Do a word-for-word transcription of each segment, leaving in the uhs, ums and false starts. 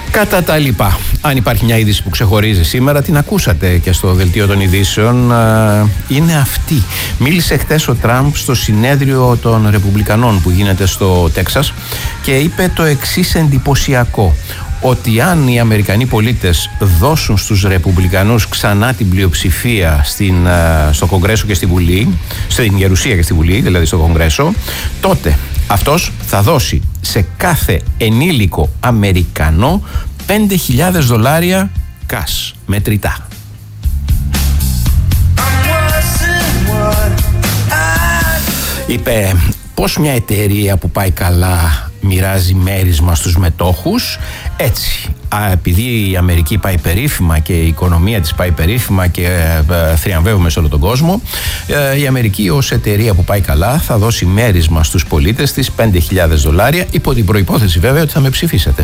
Κατά τα λοιπά, αν υπάρχει μια είδηση που ξεχωρίζει σήμερα, την ακούσατε και στο δελτίο των ειδήσεων, είναι αυτή. Μίλησε χτες ο Τραμπ στο συνέδριο των Ρεπουμπλικανών που γίνεται στο Τέξας και είπε το εξής εντυπωσιακό: ότι αν οι Αμερικανοί πολίτες δώσουν στους Ρεπουμπλικανούς ξανά την πλειοψηφία στην, στο Κογκρέσο και στη Βουλή, στην Γερουσία και στη Βουλή, δηλαδή στο Κογκρέσο, τότε αυτός θα δώσει σε κάθε ενήλικο Αμερικανό πέντε χιλιάδες δολάρια cash, μετρητά. Είπε πως μια εταιρεία που πάει καλά μοιράζει μέρισμα στους μετόχους, έτσι. Α, επειδή η Αμερική πάει περίφημα και η οικονομία της πάει περίφημα και ε, θριαμβεύουμε σε όλο τον κόσμο, ε, η Αμερική ως εταιρεία που πάει καλά θα δώσει μέρισμα στους πολίτες της πέντε χιλιάδες δολάρια, υπό την προϋπόθεση βέβαια ότι θα με ψηφίσετε.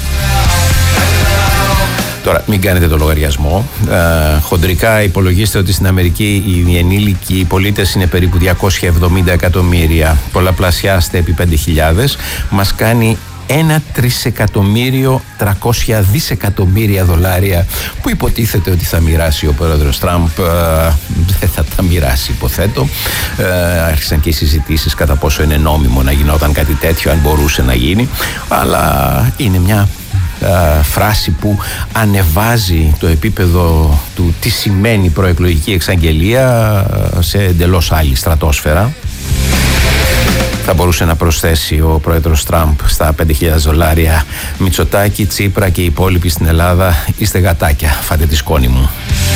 Τώρα, μην κάνετε το λογαριασμό. Ε, χοντρικά υπολογίστε ότι στην Αμερική οι ενήλικοι πολίτες είναι περίπου διακόσια εβδομήντα εκατομμύρια. Πολλαπλασιάστε επί πέντε χιλιάδες. Μας κάνει ένα τρισεκατομμύριο τριακόσια δισεκατομμύρια δολάρια που υποτίθεται ότι θα μοιράσει ο πρόεδρος Τραμπ. Ε, δεν θα τα μοιράσει, υποθέτω. Ε, άρχισαν και οι συζητήσεις κατά πόσο είναι νόμιμο να γινόταν κάτι τέτοιο, αν μπορούσε να γίνει. Αλλά είναι μια Uh, φράση που ανεβάζει το επίπεδο του τι σημαίνει προεκλογική εξαγγελία σε εντελώς άλλη στρατόσφαιρα. Θα μπορούσε να προσθέσει ο πρόεδρος Τραμπ στα πέντε χιλιάδες δολάρια: Μητσοτάκη, Τσίπρα και οι υπόλοιποι στην Ελλάδα, είστε γατάκια, φάτε τη σκόνη μου.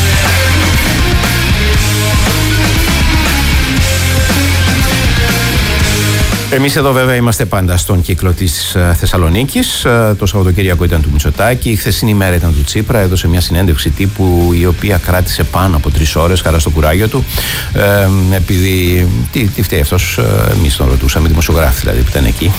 Εμείς εδώ βέβαια είμαστε πάντα στον κύκλο της Θεσσαλονίκης. Το Σαββατοκύριακο ήταν του Μητσοτάκη, η χθεσινή μέρα ήταν του Τσίπρα. Έδωσε μια συνέντευξη τύπου η οποία κράτησε πάνω από τρεις ώρες, χαρά στο κουράγιο του. Ε, επειδή. Τι, τι φταίει αυτός, εμείς τον ρωτούσαμε, δημοσιογράφοι δηλαδή που ήταν εκεί.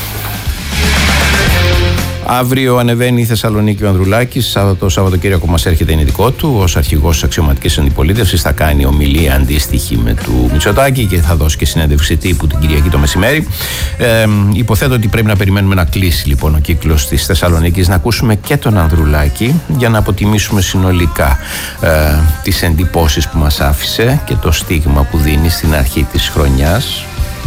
Αύριο ανεβαίνει η Θεσσαλονίκη ο Ανδρουλάκης. Το Σαββατοκύριακο μας έρχεται, είναι δικό του. Ως αρχηγός της αξιωματικής αντιπολίτευσης θα κάνει ομιλία αντίστοιχη με του Μητσοτάκη και θα δώσει και συνέντευξη τύπου την Κυριακή το μεσημέρι. Ε, υποθέτω ότι πρέπει να περιμένουμε να κλείσει λοιπόν ο κύκλος της Θεσσαλονίκης, να ακούσουμε και τον Ανδρουλάκη για να αποτιμήσουμε συνολικά ε, τις εντυπώσεις που μας άφησε και το στίγμα που δίνει στην αρχή της χρονιάς.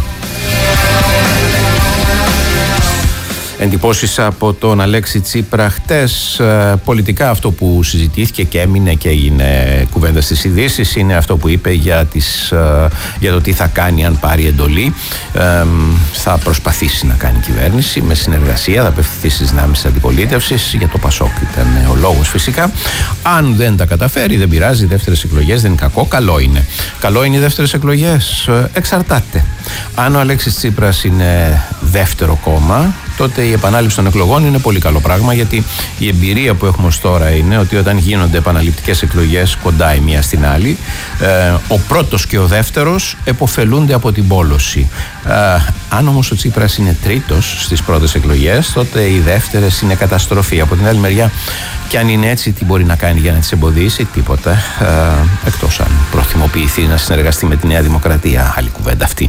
Εντυπώσεις από τον Αλέξη Τσίπρα χτες. Πολιτικά αυτό που συζητήθηκε και έμεινε και έγινε κουβέντα στις ειδήσεις είναι αυτό που είπε για, τις, για το τι θα κάνει αν πάρει εντολή. Ε, θα προσπαθήσει να κάνει κυβέρνηση με συνεργασία, θα απευθυνθεί στις δυνάμεις της αντιπολίτευσης. Για το Πασόκ ήταν ο λόγος φυσικά. Αν δεν τα καταφέρει, δεν πειράζει, δεύτερες εκλογές δεν είναι κακό, καλό είναι. Καλό είναι οι δεύτερες εκλογές, εξαρτάται. Αν ο Αλέξης Τσίπρας είναι δεύτερο κόμμα, τότε η επανάληψη των εκλογών είναι πολύ καλό πράγμα, γιατί η εμπειρία που έχουμε ως τώρα είναι ότι όταν γίνονται επαναληπτικές εκλογές κοντά η μία στην άλλη, ε, ο πρώτος και ο δεύτερος επωφελούνται από την πόλωση. Ε, αν όμως ο Τσίπρας είναι τρίτος στις πρώτες εκλογές, τότε οι δεύτερες είναι καταστροφή. Από την άλλη μεριά, και αν είναι έτσι, τι μπορεί να κάνει για να τις εμποδίσει? Τίποτα, ε, εκτός αν προθυμοποιηθεί να συνεργαστεί με τη Νέα Δημοκρατία. Άλλη κουβέντα αυτή.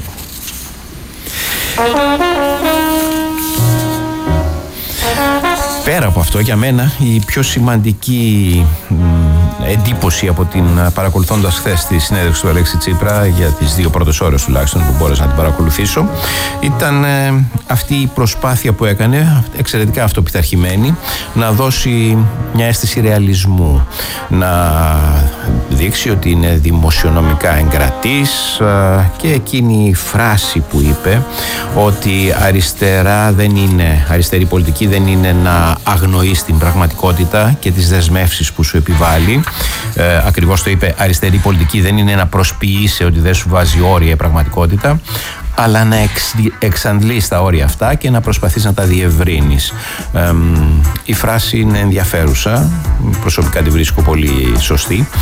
Πέρα από αυτό, για μένα η πιο σημαντική μ, εντύπωση από την παρακολουθώντας χθες τη συνέντευξη του Αλέξη Τσίπρα, για τις δύο πρώτες ώρες τουλάχιστον που μπόρεσα να την παρακολουθήσω, ήταν ε, αυτή η προσπάθεια που έκανε, εξαιρετικά αυτοπειθαρχημένη, να δώσει μια αίσθηση ρεαλισμού, να δείξει ότι είναι δημοσιονομικά εγκρατής, ε, και εκείνη η φράση που είπε ότι αριστερά δεν είναι, αριστερή πολιτική δεν είναι να αγνοείς την πραγματικότητα και τις δεσμεύσεις που σου επιβάλλει. Ε, ακριβώς το είπε, αριστερή πολιτική δεν είναι να προσποιείσαι ότι δεν σου βάζει όρια η πραγματικότητα, αλλά να εξ, εξαντλείς τα όρια αυτά και να προσπαθείς να τα διευρύνεις. Ε, η φράση είναι ενδιαφέρουσα, προσωπικά τη βρίσκω πολύ σωστή.